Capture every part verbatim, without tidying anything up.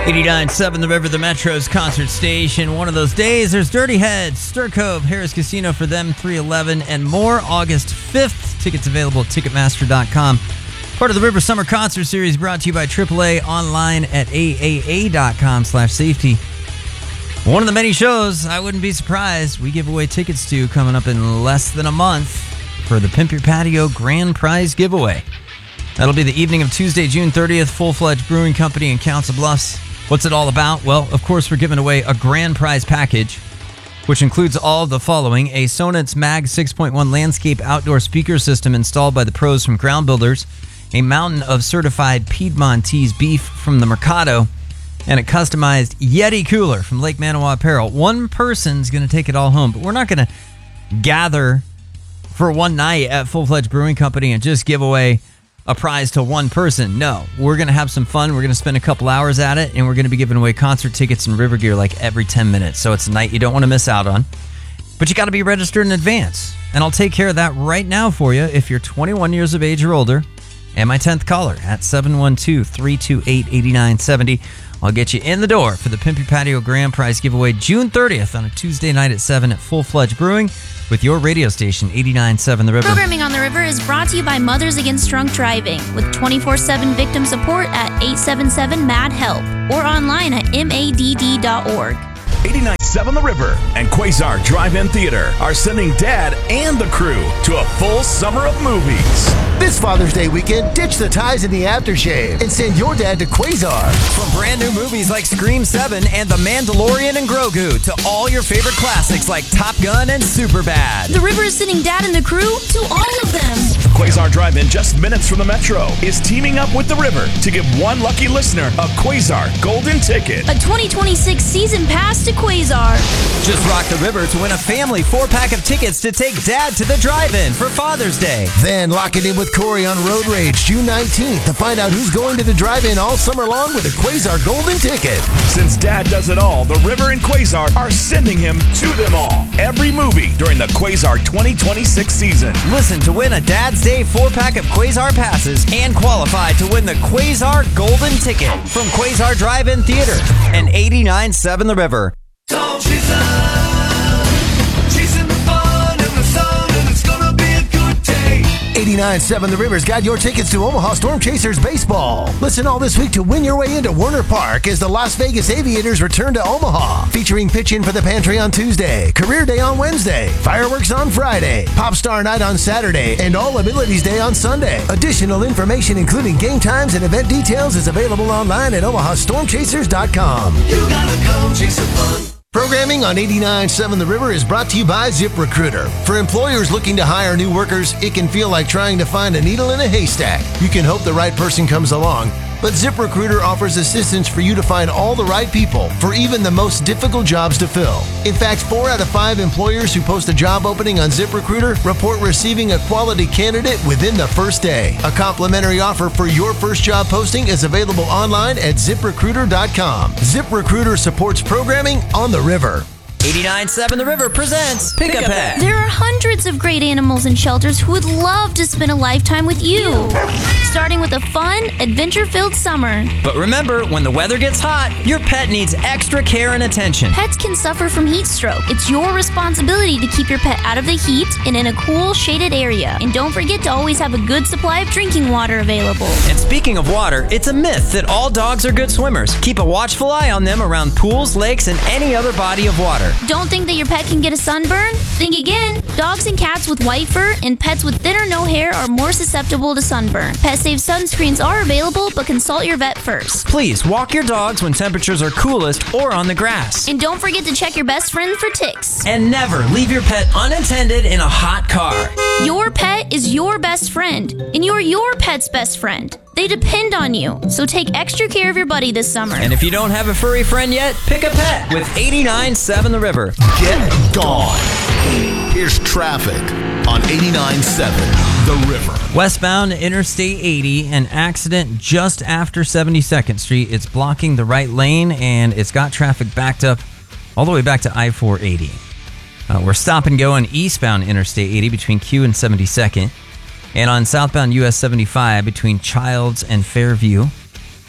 eighty-nine point seven The River, the Metro's concert station. One of those days, there's Dirty Heads, Stir Cove, Harris Casino for them, three eleven, and more. August fifth. Tickets available at Ticketmaster dot com. Part of the River Summer Concert Series brought to you by triple A, online at A A A dot com slash safety. One of the many shows I wouldn't be surprised we give away tickets to coming up in less than a month for the Pimp Your Patio Grand Prize Giveaway. That'll be the evening of Tuesday, June thirtieth, Full Fledged Brewing Company in Council Bluffs. What's it all about? Well, of course, we're giving away a grand prize package, which includes all of the following: a Sonance Mag six point one landscape outdoor speaker system installed by the pros from Ground Builders, a mountain of certified Piedmontese beef from the Mercado, and a customized Yeti cooler from Lake Manawa Apparel. One person's going to take it all home, but we're not going to gather for one night at Full Fledged Brewing Company and just give away a prize to one person. No, we're going to have some fun. We're going to spend a couple hours at it, and we're going to be giving away concert tickets and river gear like every ten minutes. So it's a night you don't want to miss out on. But you got to be registered in advance. And I'll take care of that right now for you if you're twenty-one years of age or older. And my tenth caller at seven one two, three two eight, eight nine seven zero. I'll get you in the door for the Pimp Your Patio Grand Prize giveaway June thirtieth on a Tuesday night at seven at Full Fledged Brewing with your radio station, eighty-nine point seven The River. Programming on the River is brought to you by Mothers Against Drunk Driving with twenty-four seven victim support at eight seven seven, M A D, HELP or online at M A D D dot org. eighty-nine point seven The River and Quasar Drive-In Theater are sending Dad and the crew to a full summer of movies. This Father's Day weekend, ditch the ties and the aftershave and send your dad to Quasar. From brand new movies like Scream seven and The Mandalorian and Grogu to all your favorite classics like Top Gun and Superbad. The River is sending Dad and the crew to all of them. Quasar Drive-In, just minutes from the Metro, is teaming up with The River to give one lucky listener a Quasar Golden Ticket. A twenty twenty-six season pass to Quasar. Just rock the River to win a family four-pack of tickets to take Dad to the drive-in for Father's Day. Then lock it in with Corey on Road Rage June nineteenth to find out who's going to the drive-in all summer long with a Quasar Golden Ticket. Since Dad does it all, The River and Quasar are sending him to them all. Every movie during the Quasar twenty twenty-six season. Listen to win a Dad's Day four-pack of Quasar passes and qualify to win the Quasar Golden Ticket from Quasar Drive-In Theater and eighty-nine point seven The River. Don't chase up, chasing the fun and the sun, and it's gonna be a good day. eighty-nine point seven The River's got your tickets to Omaha Storm Chasers baseball. Listen all this week to win your way into Werner Park as the Las Vegas Aviators return to Omaha. Featuring pitch-in for the Pantry on Tuesday, Career Day on Wednesday, Fireworks on Friday, Pop Star Night on Saturday, and All Abilities Day on Sunday. Additional information, including game times and event details, is available online at omaha storm chasers dot com. You gotta come chasing fun. Programming on eighty-nine point seven The River is brought to you by ZipRecruiter. For employers looking to hire new workers, it can feel like trying to find a needle in a haystack. You can hope the right person comes along, but ZipRecruiter offers assistance for you to find all the right people for even the most difficult jobs to fill. In fact, four out of five employers who post a job opening on ZipRecruiter report receiving a quality candidate within the first day. A complimentary offer for your first job posting is available online at zip recruiter dot com. ZipRecruiter supports programming on the River. eighty-nine point seven The River presents Pick a Pet. There are hundreds of great animals in shelters who would love to spend a lifetime with you. Starting with a fun, adventure-filled summer. But remember, when the weather gets hot, your pet needs extra care and attention. Pets can suffer from heat stroke. It's your responsibility to keep your pet out of the heat and in a cool, shaded area. And don't forget to always have a good supply of drinking water available. And speaking of water, it's a myth that all dogs are good swimmers. Keep a watchful eye on them around pools, lakes, and any other body of water. Don't think that your pet can get a sunburn? Think again. Dogs and cats with white fur and pets with thin or no hair are more susceptible to sunburn. Pet-safe sunscreens are available, but consult your vet first. Please walk your dogs when temperatures are coolest or on the grass. And don't forget to check your best friend for ticks. And never leave your pet unattended in a hot car. Your pet is your best friend, and you're your pet's best friend. They depend on you, so take extra care of your buddy this summer. And if you don't have a furry friend yet, pick a pet with eighty-nine point seven The River. Get gone. Here's traffic on eighty-nine point seven The River. Westbound Interstate eighty, an accident just after seventy-second Street. It's blocking the right lane, and it's got traffic backed up all the way back to I four eighty. Uh, we're stop and go on eastbound Interstate eighty between Q and seventy-second. And on southbound U S seventy-five between Childs and Fairview.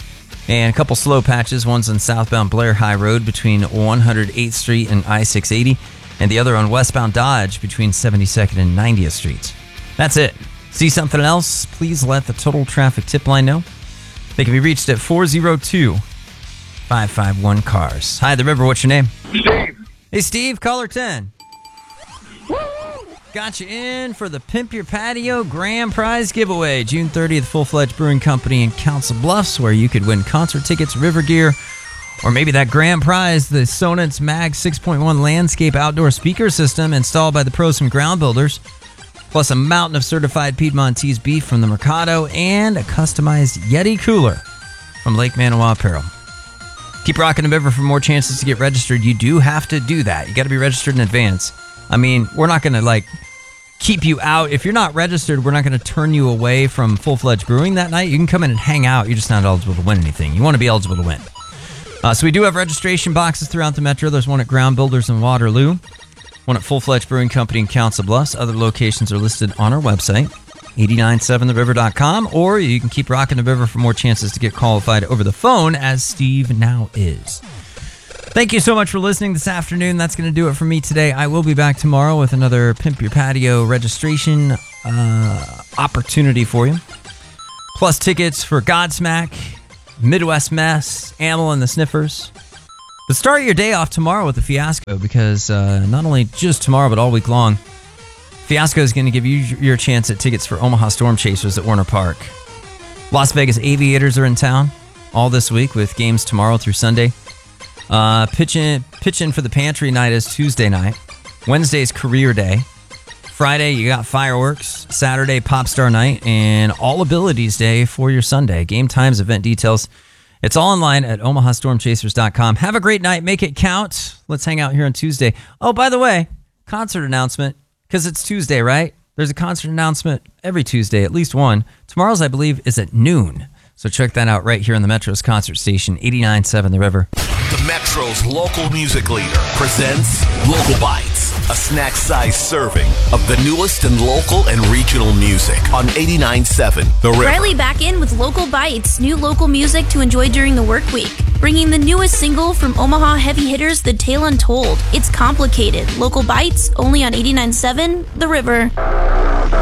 And a couple slow patches. One's on southbound Blair High Road between one hundred eighth Street and I six eighty, and the other on westbound Dodge between seventy-second and ninetieth Streets. That's it. See something else? Please let the Total Traffic Tip Line know. They can be reached at four oh two, five five one, C A R S. Hi, The River. What's your name? Steve. Hey, Steve. Caller ten. Got you in for the Pimp Your Patio Grand Prize Giveaway. June thirtieth, Full Fledged Brewing Company in Council Bluffs, where you could win concert tickets, river gear, or maybe that grand prize, the Sonance Mag six point one landscape outdoor speaker system installed by the pros from Ground Builders, plus a mountain of certified Piedmontese beef from the Mercado, and a customized Yeti cooler from Lake Manawa Apparel. Keep rocking the river for more chances to get registered. You do have to do that. You got to be registered in advance. I mean, we're not going to, like, keep you out. If you're not registered, we're not going to turn you away from Full-Fledged Brewing that night. You can come in and hang out. You're just not eligible to win anything. You want to be eligible to win. Uh, so we do have registration boxes throughout the metro. There's one at Ground Builders in Waterloo, one at Full-Fledged Brewing Company in Council Bluffs. Other locations are listed on our website, eight nine seven the river dot com, or you can keep rocking the river for more chances to get qualified over the phone, as Steve now is. Thank you so much for listening this afternoon. That's going to do it for me today. I will be back tomorrow with another Pimp Your Patio registration uh, opportunity for you. Plus tickets for Godsmack, Midwest Mess, Amel and the Sniffers. But start your day off tomorrow with the Fiasco, because uh, not only just tomorrow, but all week long, Fiasco is going to give you your chance at tickets for Omaha Storm Chasers at Warner Park. Las Vegas Aviators are in town all this week with games tomorrow through Sunday. Uh, pitch in, pitch in for the Pantry Night is Tuesday night. Wednesday's Career Day. Friday, you got Fireworks. Saturday, Popstar Night. And All Abilities Day for your Sunday. Game times, event details. It's all online at omaha storm chasers dot com. Have a great night. Make it count. Let's hang out here on Tuesday. Oh, by the way, concert announcement. Because it's Tuesday, right? There's a concert announcement every Tuesday, at least one. Tomorrow's, I believe, is at noon. So check that out right here on the Metro's concert station, eighty-nine point seven The River. The Metro's local music leader presents Local Bites, a snack-sized serving of the newest in local and regional music on eighty-nine point seven The River. Riley back in with Local Bites, new local music to enjoy during the work week. Bringing the newest single from Omaha heavy hitters, The Tale Untold. It's Complicated. Local Bites, only on eighty-nine point seven The River.